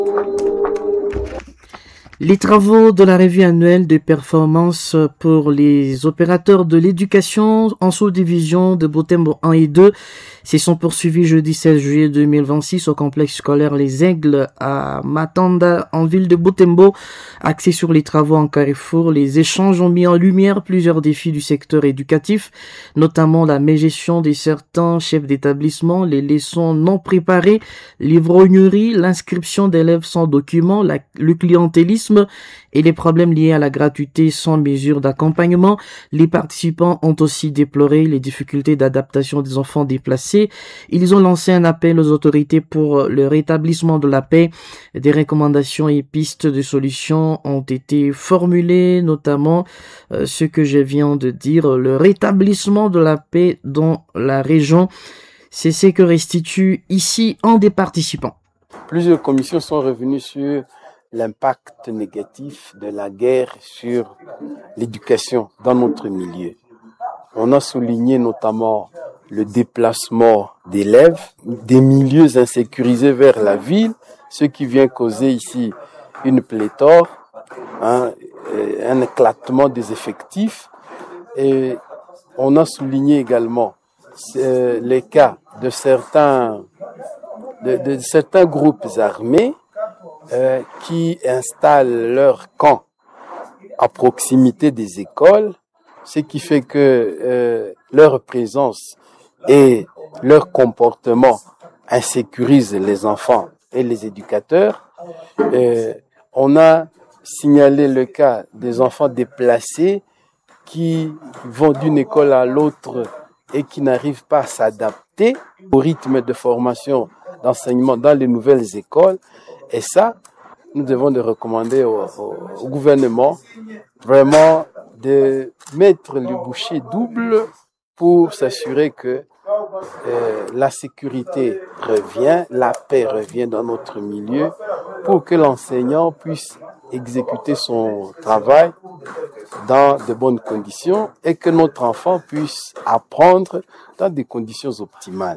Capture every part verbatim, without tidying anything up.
Les travaux de la revue annuelle de performance pour les opérateurs de l'éducation en sous-division de Butembo un et deux se sont poursuivis jeudi seize juillet deux mille vingt-six au complexe scolaire Les Aigles à Matanda en ville de Butembo. Axés sur les travaux en Carrefour, les échanges ont mis en lumière plusieurs défis du secteur éducatif, notamment la mégestion de certains chefs d'établissement, les leçons non préparées, l'ivrognerie, l'inscription d'élèves sans documents, la, le clientélisme et les problèmes liés à la gratuité sans mesure d'accompagnement. Les participants ont aussi déploré les difficultés d'adaptation des enfants déplacés. Ils ont lancé un appel aux autorités pour le rétablissement de la paix. Des recommandations et pistes de solutions ont été formulées, notamment euh, ce que je viens de dire, le rétablissement de la paix dans la région. C'est ce que restitue ici un des participants. Plusieurs commissions sont revenues sur l'impact négatif de la guerre sur l'éducation dans notre milieu. On a souligné notamment le déplacement d'élèves, des milieux insécurisés vers la ville, ce qui vient causer ici une pléthore, hein, un éclatement des effectifs. Et on a souligné également euh, les cas de certains, de, de certains groupes armés Euh, qui installent leur camp à proximité des écoles, ce qui fait que euh, leur présence et leur comportement insécurisent les enfants et les éducateurs. Euh, on a signalé le cas des enfants déplacés qui vont d'une école à l'autre et qui n'arrivent pas à s'adapter au rythme de formation, d'enseignement dans les nouvelles écoles. Et ça, nous devons de recommander au, au, au gouvernement vraiment de mettre le bouchée double pour s'assurer que euh, la sécurité revient, la paix revient dans notre milieu, pour que l'enseignant puisse exécuter son travail dans de bonnes conditions et que notre enfant puisse apprendre dans des conditions optimales.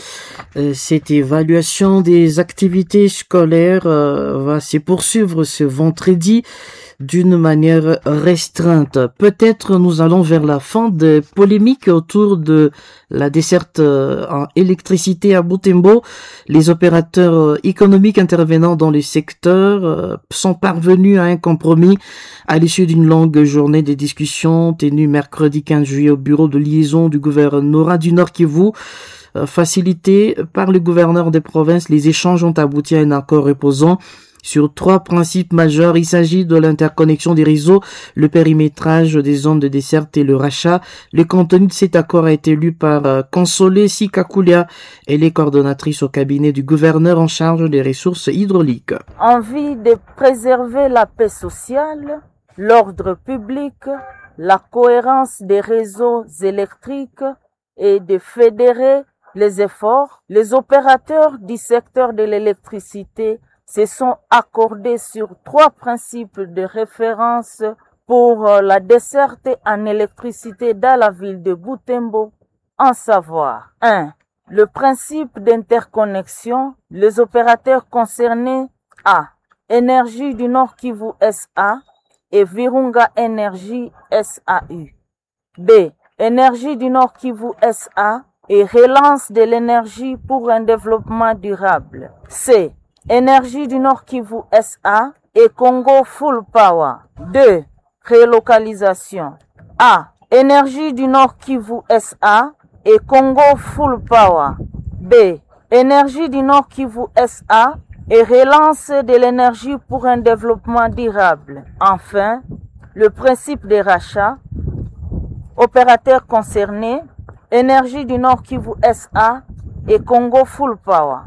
Cette évaluation des activités scolaires euh, va se poursuivre ce vendredi d'une manière restreinte. Peut-être nous allons vers la fin des polémiques autour de la desserte en électricité à Butembo. Les opérateurs économiques intervenant dans le secteur sont parvenus à un compromis à l'issue d'une longue journée de discussions tenue mercredi quinze juillet au bureau de liaison du gouvernorat du Nord Kivu. Facilités par le gouverneur des provinces, les échanges ont abouti à un accord reposant sur trois principes majeurs. Il s'agit de l'interconnexion des réseaux, le périmétrage des zones de desserte et le rachat. Le contenu de cet accord a été lu par Consolé Sikakulia, elle est coordonnatrice au cabinet du gouverneur en charge des ressources hydrauliques. Envie de préserver la paix sociale, l'ordre public, la cohérence des réseaux électriques et de fédérer les efforts, les opérateurs du secteur de l'électricité se sont accordés sur trois principes de référence pour la desserte en électricité dans la ville de Butembo, en savoir un. Le principe d'interconnexion, les opérateurs concernés A. Énergie du Nord Kivu S A et Virunga Énergie S A U. B. Énergie du Nord Kivu S A et relance de l'énergie pour un développement durable. C. Énergie du Nord Kivu S A et Congo Full Power. deux. Relocalisation. A. Énergie du Nord Kivu S A et Congo Full Power. B. Énergie du Nord Kivu S A et relance de l'énergie pour un développement durable. Enfin, le principe des rachats. Opérateurs concernés, Énergie du Nord Kivu S A et Congo Full Power.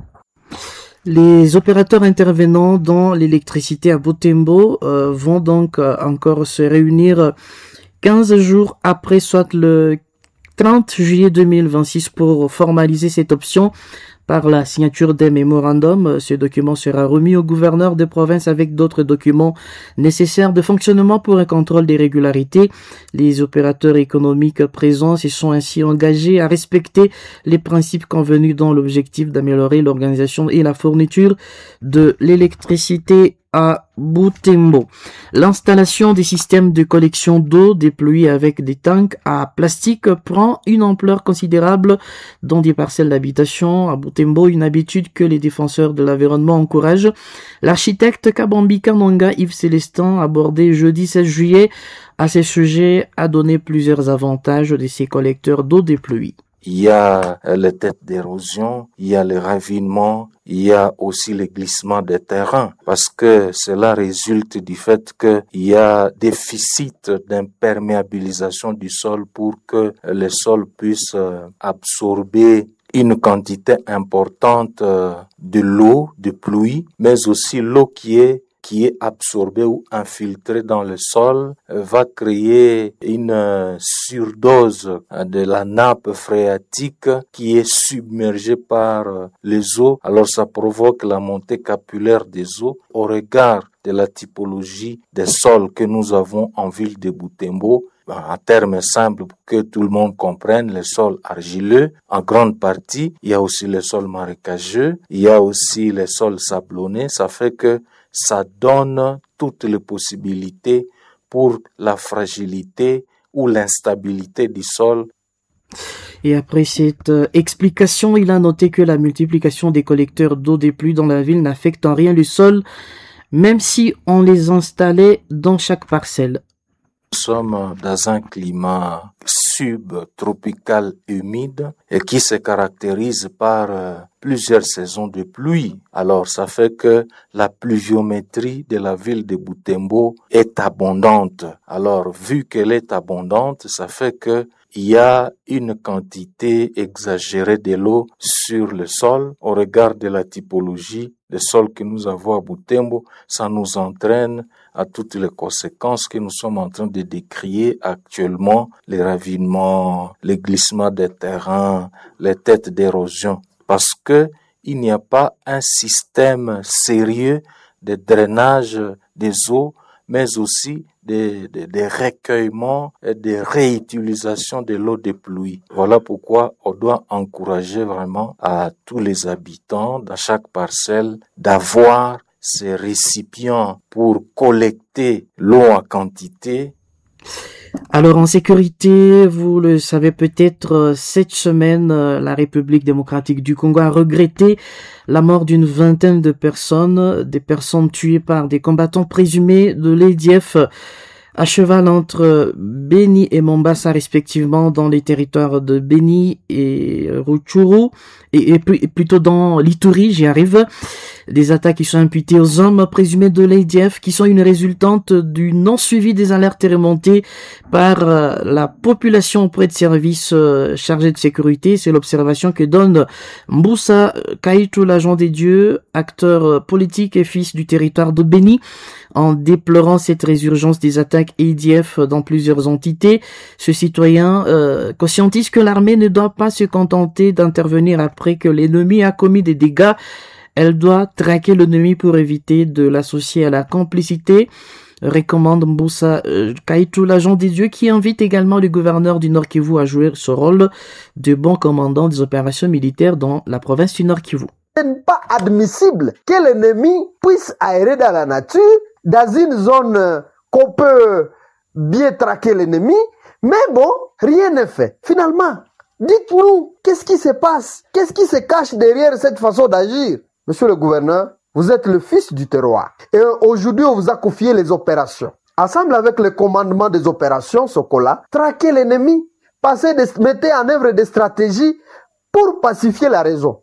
Les opérateurs intervenant dans l'électricité à Butembo euh, vont donc euh, encore se réunir quinze jours après, soit le trente juillet deux mille vingt-six, pour formaliser cette option par la signature des mémorandums. Ce document sera remis au gouverneur de province avec d'autres documents nécessaires de fonctionnement pour un contrôle des régularités. Les opérateurs économiques présents se sont ainsi engagés à respecter les principes convenus dans l'objectif d'améliorer l'organisation et la fourniture de l'électricité à Butembo. L'installation des systèmes de collection d'eau déployés avec des tanks à plastique prend une ampleur considérable dans des parcelles d'habitation à Butembo, une habitude que les défenseurs de l'environnement encouragent. L'architecte Kabambi Kanonga Yves Célestin, abordé jeudi seize juillet à ce sujet, a donné plusieurs avantages de ces collecteurs d'eau déployés. Il y a les têtes d'érosion, il y a le ravinement, il y a aussi le glissement des terrains, parce que cela résulte du fait qu'il y a déficit d'imperméabilisation du sol pour que le sol puisse absorber une quantité importante de l'eau, de pluie, mais aussi l'eau qui est qui est absorbée ou infiltrée dans le sol va créer une surdose de la nappe phréatique qui est submergée par les eaux. Alors ça provoque la montée capillaire des eaux au regard de la typologie des sols que nous avons en ville de Butembo. En termes simples, pour que tout le monde comprenne, les sols argileux, en grande partie, il y a aussi les sols marécageux, il y a aussi les sols sablonnés. Ça fait que ça donne toutes les possibilités pour la fragilité ou l'instabilité du sol. Et après cette euh, explication, il a noté que la multiplication des collecteurs d'eau des pluies dans la ville n'affecte en rien le sol, même si on les installait dans chaque parcelle. Nous sommes dans un climat subtropical humide et qui se caractérise par euh, plusieurs saisons de pluie. Alors, ça fait que la pluviométrie de la ville de Butembo est abondante. Alors, vu qu'elle est abondante, ça fait que il y a une quantité exagérée de l'eau sur le sol. Au regard de la typologie des sols que nous avons à Butembo, ça nous entraîne à toutes les conséquences que nous sommes en train de décrire actuellement, les ravinements, les glissements des terrains, les têtes d'érosion, parce que il n'y a pas un système sérieux de drainage des eaux, mais aussi des, des, des recueillements et des réutilisations de l'eau de pluie. Voilà pourquoi on doit encourager vraiment à tous les habitants dans chaque parcelle d'avoir ces récipients pour collecter l'eau en quantité. Alors en sécurité, vous le savez peut-être, cette semaine, la République démocratique du Congo a regretté la mort d'une vingtaine de personnes, des personnes tuées par des combattants présumés de l'A D F à cheval entre Beni et Mombasa respectivement dans les territoires de Beni et Rutshuru et, et, et plutôt dans l'Ituri, j'y arrive. Des attaques qui sont imputées aux hommes présumés de l'A D F qui sont une résultante du non-suivi des alertes remontées par euh, la population auprès de services euh, chargés de sécurité. C'est l'observation que donne Mbusa Kaitu, l'agent des dieux, acteur euh, politique et fils du territoire de Beni, en déplorant cette résurgence des attaques A D F dans plusieurs entités. Ce citoyen euh, conscientise que l'armée ne doit pas se contenter d'intervenir après que l'ennemi a commis des dégâts. Elle doit traquer l'ennemi pour éviter de l'associer à la complicité, recommande Mbusa euh, Kaitu, l'agent des dieux, qui invite également le gouverneur du Nord Kivu à jouer ce rôle de bon commandant des opérations militaires dans la province du Nord Kivu. Ce n'est pas admissible que l'ennemi puisse aérer dans la nature, dans une zone qu'on peut bien traquer l'ennemi, mais bon, rien n'est fait. Finalement, dites-nous, qu'est-ce qui se passe? Qu'est-ce qui se cache derrière cette façon d'agir? Monsieur le gouverneur, vous êtes le fils du terroir. Et aujourd'hui, on vous a confié les opérations. Ensemble avec le commandement des opérations, Sokola, traquez l'ennemi, passez des, mettez en œuvre des stratégies pour pacifier la raison.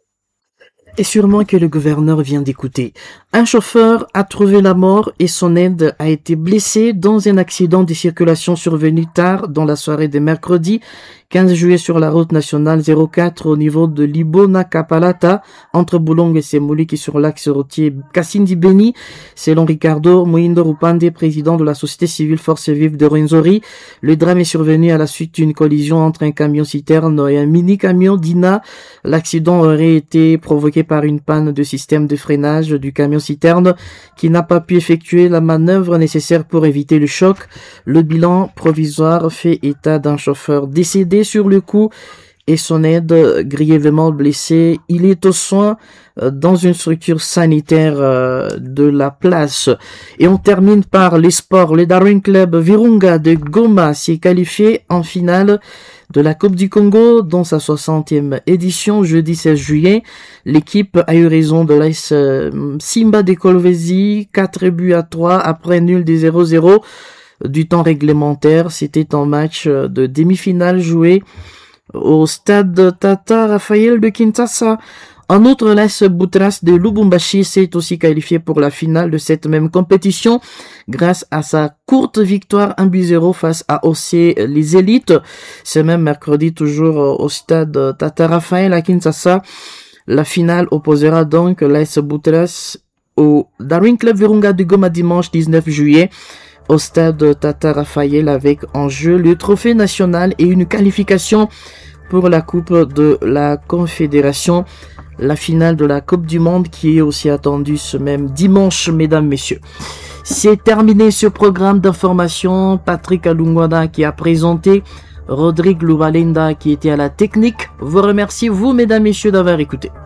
Et sûrement que le gouverneur vient d'écouter. Un chauffeur a trouvé la mort et son aide a été blessé dans un accident de circulation survenu tard dans la soirée de mercredi quinze juillet sur la route nationale zéro quatre au niveau de Libona Kapalata, entre Boulong et Semoliki sur l'axe routier Kassindi Beni, selon Ricardo Moindo Rupande, président de la société civile Force Vive de Rwenzori. Le drame est survenu à la suite d'une collision entre un camion-citerne et un mini-camion Dina. L'accident aurait été provoqué par une panne de système de freinage du camion-citerne qui n'a pas pu effectuer la manœuvre nécessaire pour éviter le choc. Le bilan provisoire fait état d'un chauffeur décédé sur le coup et son aide grièvement blessé. Il est aux soins dans une structure sanitaire de la place. Et on termine par les sports. Le Darwin Club Virunga de Goma s'est qualifié en finale de la Coupe du Congo dans sa soixantième édition jeudi seize juillet. L'équipe a eu raison de l'A S Simba de Kolwezi, quatre buts à trois après nul des zéro zéro du temps réglementaire. C'était un match de demi-finale joué au stade Tata Raphaël de Kinshasa. En outre, l'A S Boutras de Lubumbashi s'est aussi qualifié pour la finale de cette même compétition grâce à sa courte victoire un but zéro face à O C les Élites. Ce même mercredi, toujours au stade Tata Raphaël à Kinshasa, la finale opposera donc l'A S Boutras au Darwin Club Virunga de Goma dimanche dix-neuf juillet au stade Tata Raphaël avec en jeu le trophée national et une qualification pour la Coupe de la Confédération. La finale de la Coupe du Monde qui est aussi attendue ce même dimanche, mesdames, messieurs. C'est terminé ce programme d'information. Patrick Alungwada qui a présenté, Rodrigue Louvalenda qui était à la technique. Vous remercie, vous, mesdames, messieurs, d'avoir écouté.